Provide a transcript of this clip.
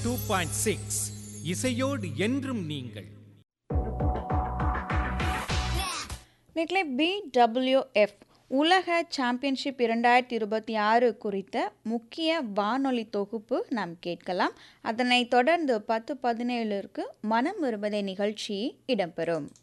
102.6 இசையோடு என்றும் நீங்கள். நேர்களே, BWF உலக சாம்பியன்ஷிப் 2026 குறித்த முக்கிய வானொலி தொகுப்பு நாம் கேட்கலாம். அதனைத் தொடர்ந்து 10:17 மனம் விரும்புதே நிகழ்ச்சி இடம்பெறும்.